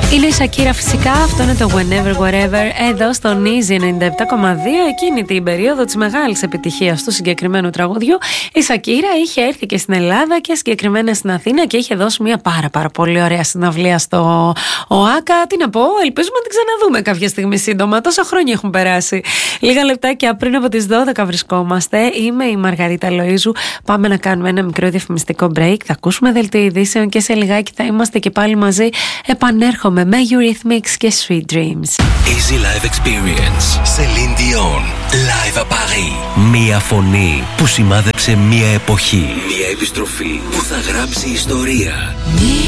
Είναι η Σακύρα φυσικά, αυτό είναι το Whenever Wherever εδώ στον Easy 97,2. Εκείνη την περίοδο της μεγάλης επιτυχίας του συγκεκριμένου τραγουδιού, η Σακύρα είχε έρθει και στην Ελλάδα και συγκεκριμένα στην Αθήνα και είχε δώσει μια πάρα πολύ ωραία συναυλία στο ΟΑΚΑ. Τι να πω, ελπίζουμε να την ξαναδούμε κάποια στιγμή σύντομα. Τόσα χρόνια έχουν περάσει. Λίγα λεπτάκια πριν από τις 12 βρισκόμαστε. Είμαι η Μαργαρίτα Λοΐζου. Πάμε να κάνουμε ένα μικρό διαφημιστικό break. Θα ακούσουμε δελτίο ειδήσεων και σε λιγάκι θα είμαστε και πάλι μαζί. Επανέρχομαι με Eurythmics και Sweet Dreams. Easy Live Experience. Celine Dion. Live à Paris. Μία φωνή που σημάδεψε μία εποχή. Μία επιστροφή που θα γράψει ιστορία.